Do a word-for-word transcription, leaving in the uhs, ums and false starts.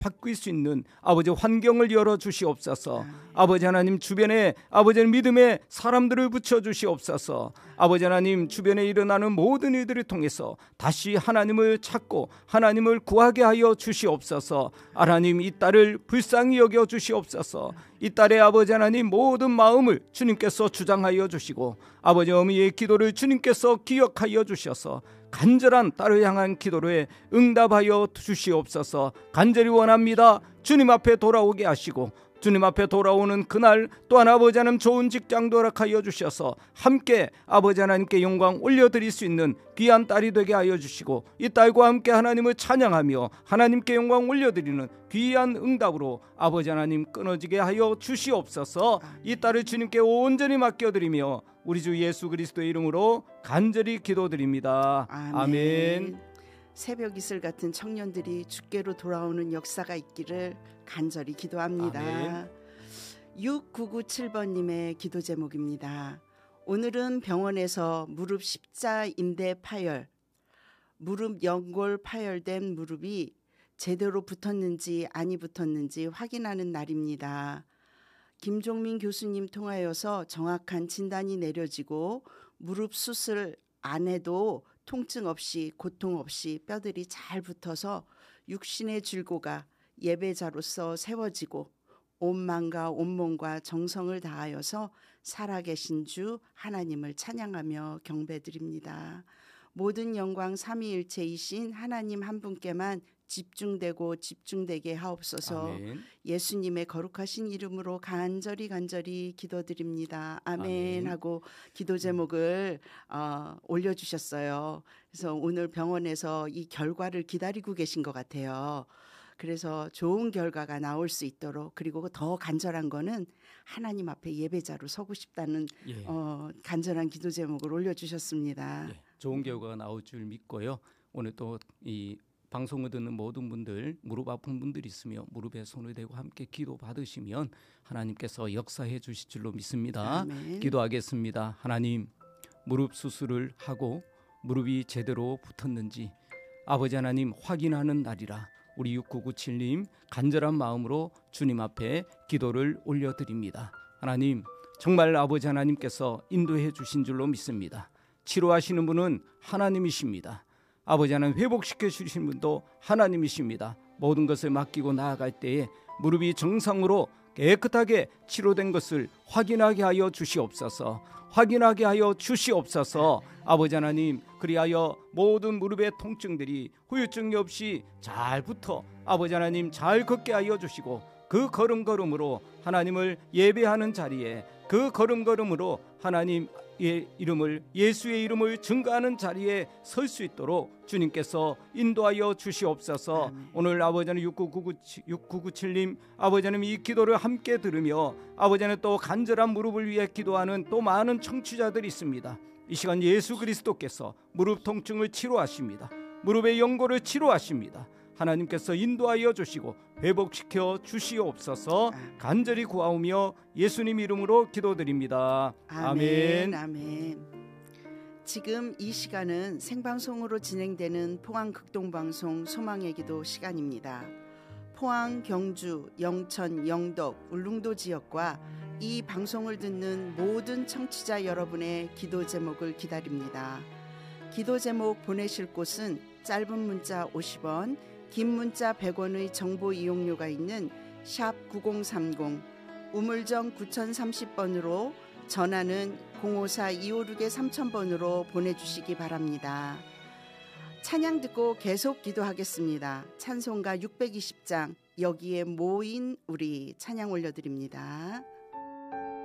바뀔 수 있는 아버지 환경을 열어주시옵소서. 아버지 하나님 주변에 아버지 믿음의 사람들을 붙여주시옵소서. 아버지 하나님 주변에 일어나는 모든 일들을 통해서 다시 하나님을 찾고 하나님을 구하게 하여 주시옵소서. 하나님 이 딸을 불쌍히 여겨 주시옵소서. 이 딸의 아버지 하나님 모든 마음을 주님께서 주장하여 주시고 아버지 어미의 기도를 주님께서 기억하여 주셔서 간절한 딸을 향한 기도에 응답하여 주시옵소서. 간절히 원합니다. 주님 앞에 돌아오게 하시고 주님 앞에 돌아오는 그날 또한 아버지 하나님 좋은 직장도 허락하여 주셔서 함께 아버지 하나님께 영광 올려드릴 수 있는 귀한 딸이 되게 하여 주시고 이 딸과 함께 하나님을 찬양하며 하나님께 영광 올려드리는 귀한 응답으로 아버지 하나님 끊어지게 하여 주시옵소서. 이 딸을 주님께 온전히 맡겨드리며 우리 주 예수 그리스도의 이름으로 간절히 기도드립니다. 아멘. 아멘. 새벽 이슬 같은 청년들이 주께로 돌아오는 역사가 있기를 간절히 기도합니다. 아멘. 육구구칠 번님의 기도 제목입니다. 오늘은 병원에서 무릎 십자 인대 파열, 무릎 연골 파열된 무릎이 제대로 붙었는지 아니 붙었는지 확인하는 날입니다. 김종민 교수님 통하여서 정확한 진단이 내려지고 무릎 수술 안 해도 통증 없이 고통 없이 뼈들이 잘 붙어서 육신의 줄고가 예배자로서 세워지고 온만과 온몸과 정성을 다하여서 살아계신 주 하나님을 찬양하며 경배드립니다. 모든 영광 삼위일체이신 하나님 한 분께만 집중되고 집중되게 하옵소서. 아멘. 예수님의 거룩하신 이름으로 간절히 간절히 기도드립니다. 아멘, 아멘. 하고 기도 제목을 어, 올려주셨어요. 그래서 오늘 병원에서 이 결과를 기다리고 계신 것 같아요. 그래서 좋은 결과가 나올 수 있도록, 그리고 더 간절한 거는 하나님 앞에 예배자로 서고 싶다는 예. 어, 간절한 기도 제목을 올려주셨습니다. 예. 좋은 결과가 나올 줄 믿고요. 오늘 또 이 방송을 듣는 모든 분들, 무릎 아픈 분들 있으며 무릎에 손을 대고 함께 기도 받으시면 하나님께서 역사해 주실 줄로 믿습니다. 아멘. 기도하겠습니다. 하나님, 무릎 수술을 하고 무릎이 제대로 붙었는지 아버지 하나님 확인하는 날이라 우리 육구구칠님 간절한 마음으로 주님 앞에 기도를 올려드립니다. 하나님, 정말 아버지 하나님께서 인도해 주신 줄로 믿습니다. 치료하시는 분은 하나님이십니다. 아버지 하나님 회복시켜 주신 분도 하나님이십니다. 모든 것을 맡기고 나아갈 때에 무릎이 정상으로 깨끗하게 치료된 것을 확인하게 하여 주시옵소서. 확인하게 하여 주시옵소서. 아버지 하나님, 그리하여 모든 무릎의 통증들이 후유증이 없이 잘 붙어 아버지 하나님 잘 걷게 하여 주시고 그 걸음걸음으로 하나님을 예배하는 자리에 그 걸음걸음으로 하나님 의 이름을, 예수의 이름을 증거하는 자리에 설 수 있도록 주님께서 인도하여 주시옵소서. 아멘. 오늘 아버지 하나님 육구구칠님 아버지 하나님 이 기도를 함께 들으며 아버지 하나님 또 간절한 무릎을 위해 기도하는 또 많은 청취자들이 있습니다. 이 시간 예수 그리스도께서 무릎 통증을 치료하십니다. 무릎의 연골을 치료하십니다. 하나님께서 인도하여 주시고 회복시켜 주시옵소서. 간절히 구하오며 예수님 이름으로 기도드립니다. 아멘. 아멘. 아멘. 지금 이 시간은 생방송으로 진행되는 포항 극동방송 소망의 기도 시간입니다. 포항, 경주, 영천, 영덕, 울릉도 지역과 이 방송을 듣는 모든 청취자 여러분의 기도 제목을 기다립니다. 기도 제목 보내실 곳은 짧은 문자 오십 원, 긴 문자 백 원의 정보 이용료가 있는 샵 구공삼공, 우물정 구공삼공 번으로 전화는 공오사 이오육 삼천 번으로 보내주시기 바랍니다. 찬양 듣고 계속 기도하겠습니다. 찬송가 육백이십 장 여기에 모인 우리 찬양 올려드립니다.